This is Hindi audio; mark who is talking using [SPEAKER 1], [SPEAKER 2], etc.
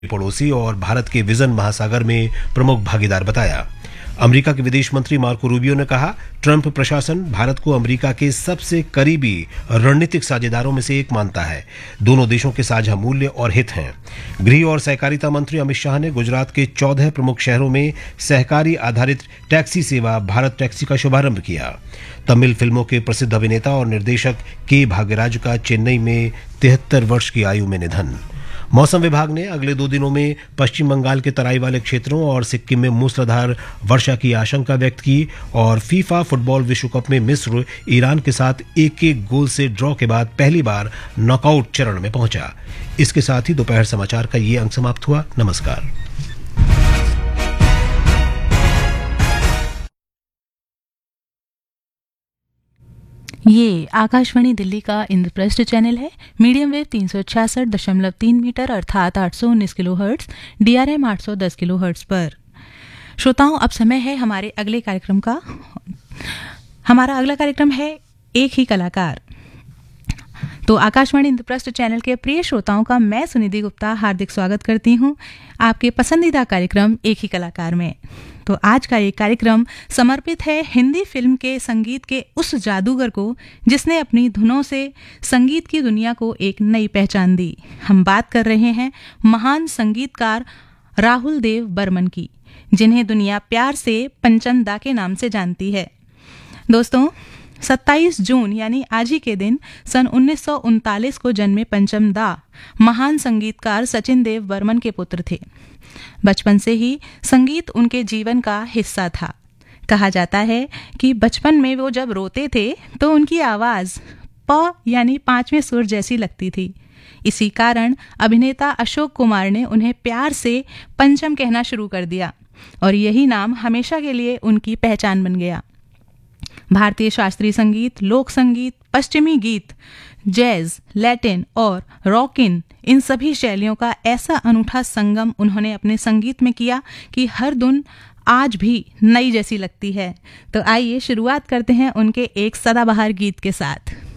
[SPEAKER 1] पड़ोसी और भारत के विजन महासागर में प्रमुख भागीदार बताया। अमेरिका के विदेश मंत्री मार्को रूबियो ने कहा, ट्रंप प्रशासन भारत को अमेरिका के सबसे करीबी रणनीतिक साझेदारों में से एक मानता है। दोनों देशों के साझा मूल्य और हित हैं। गृह और सहकारिता मंत्री अमित शाह ने गुजरात के 14 प्रमुख शहरों में सहकारी आधारित टैक्सी सेवा भारत टैक्सी का शुभारंभ किया। तमिल फिल्मों के प्रसिद्ध अभिनेता और निर्देशक के भाग्यराज का चेन्नई में 73 वर्ष की आयु में निधन। मौसम विभाग ने अगले 2 दिनों में पश्चिम बंगाल के तराई वाले क्षेत्रों और सिक्किम में मूसलाधार वर्षा की आशंका व्यक्त की और फीफा फुटबॉल विश्व कप में मिस्र ईरान के साथ 1-1 गोल से ड्रॉ के बाद पहली बार नॉकआउट चरण में पहुंचा। इसके साथ ही दोपहर समाचार का ये अंक समाप्त हुआ। नमस्कार।
[SPEAKER 2] ये आकाशवाणी दिल्ली का इंद्रप्रस्थ चैनल है। मीडियम वेव 366.3 मीटर अर्थात 819 किलोहर्ट्ज, DRM 810 किलोहर्ट्ज पर। श्रोताओं, अब समय है हमारे अगले कार्यक्रम का। हमारा अगला कार्यक्रम है एक ही कलाकार। तो आकाशवाणी इंद्रप्रस्थ चैनल के प्रिय श्रोताओं का मैं सुनिधि गुप्ता हार्दिक स्वागत करती हूं आपके पसंदीदा कार्यक्रम एक ही कलाकार में। तो आज का ये कार्यक्रम समर्पित है हिंदी फिल्म के संगीत के उस जादूगर को जिसने अपनी धुनों से संगीत की दुनिया को एक नई पहचान दी। हम बात कर रहे हैं महान संगीतकार राहुल देव बर्मन की, जिन्हें दुनिया प्यार से पंचम दा के नाम से जानती है। दोस्तों, 27 जून यानी आज ही के दिन सन 1939 को जन्मे पंचम दा महान संगीतकार सचिन देव बर्मन के पुत्र थे। बचपन से ही संगीत उनके जीवन का हिस्सा था। कहा जाता है कि बचपन में वो जब रोते थे तो उनकी आवाज प यानी 5वें सुर जैसी लगती थी। इसी कारण अभिनेता अशोक कुमार ने उन्हें प्यार से पंचम कहना शुरू कर दिया और यही नाम हमेशा के लिए उनकी पहचान बन गया। भारतीय शास्त्रीय संगीत, लोक संगीत, पश्चिमी गीत, जैज, लैटिन और रॉकिन, इन सभी शैलियों का ऐसा अनूठा संगम उन्होंने अपने संगीत में किया कि हर धुन आज भी नई जैसी लगती है। तो आइए शुरुआत करते हैं उनके एक सदाबहार गीत के साथ।